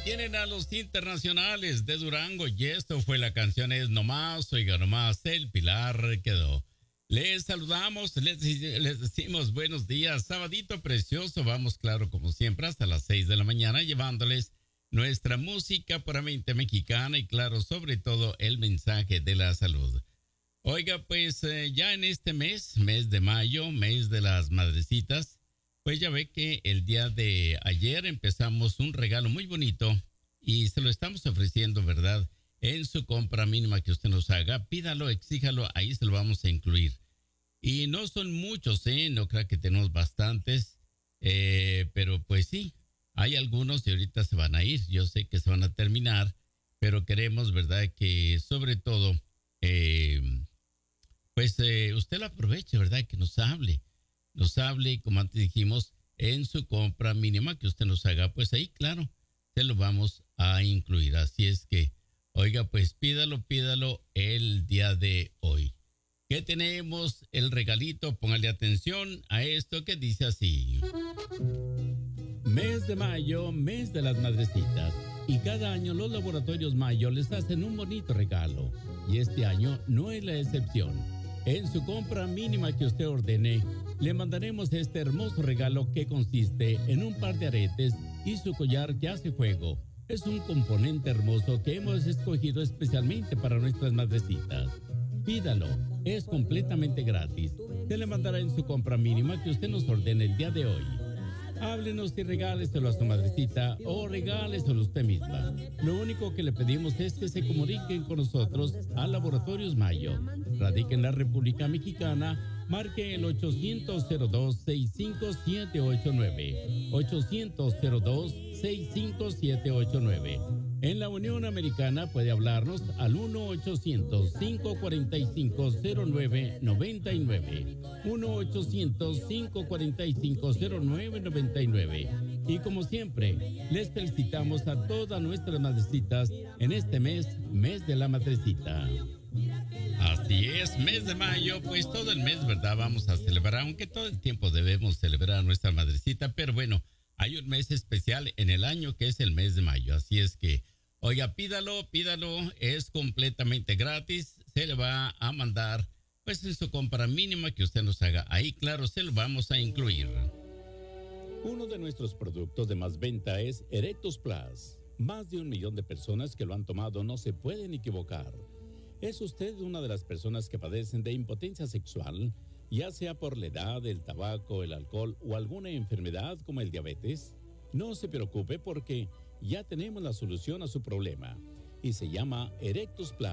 tienen a los internacionales de Durango y esto fue la canción Es Nomás, oiga nomás, el Pilar quedó. Les saludamos, les decimos buenos días, sabadito precioso, vamos claro como siempre hasta las 6 de la mañana llevándoles nuestra música puramente mexicana y claro sobre todo el mensaje de la salud. Oiga pues ya en este mes de mayo, mes de las madrecitas, pues ya ve que el día de ayer empezamos un regalo muy bonito y se lo estamos ofreciendo, ¿verdad? En su compra mínima que usted nos haga, pídalo, exíjalo, ahí se lo vamos a incluir. Y no son muchos, no creo que tenemos bastantes, pero pues sí, hay algunos y ahorita se van a ir, yo sé que se van a terminar, pero queremos, ¿verdad? Que sobre todo, usted lo aproveche, ¿verdad? Que nos hable y como antes dijimos, en su compra mínima que usted nos haga, pues ahí, claro, se lo vamos a incluir. Así es que, oiga, pues pídalo el día de hoy. ¿Qué tenemos? El regalito, póngale atención a esto que dice así. Mes de mayo, mes de las madrecitas. Y cada año los laboratorios Mayo les hacen un bonito regalo. Y este año no es la excepción. En su compra mínima que usted ordene, le mandaremos este hermoso regalo que consiste en un par de aretes y su collar que hace juego. Es un componente hermoso que hemos escogido especialmente para nuestras madrecitas. Pídalo, es completamente gratis. Se le mandará en su compra mínima que usted nos ordene el día de hoy. Háblenos y regáleselo a su madrecita o regáleselo a usted misma. Lo único que le pedimos es que se comuniquen con nosotros a Laboratorios Mayo. Radica en la República Mexicana. Marque el 800-02-65789. 800-02-65789. En la Unión Americana puede hablarnos al 1-800-545-0999. 1-800-545-0999. Y como siempre, les felicitamos a todas nuestras madrecitas en este mes de la madrecita. Así es, mes de mayo, pues todo el mes, ¿verdad? Vamos a celebrar, aunque todo el tiempo debemos celebrar a nuestra madrecita, pero bueno, hay un mes especial en el año que es el mes de mayo, así es que, oiga, pídalo, es completamente gratis, se le va a mandar, pues en su compra mínima que usted nos haga, ahí claro, se lo vamos a incluir. Uno de nuestros productos de más venta es Erectus Plus. Más de 1 millón de personas que lo han tomado no se pueden equivocar. ¿Es usted una de las personas que padecen de impotencia sexual, ya sea por la edad, el tabaco, el alcohol o alguna enfermedad como el diabetes? No se preocupe porque ya tenemos la solución a su problema y se llama Erectus Plus.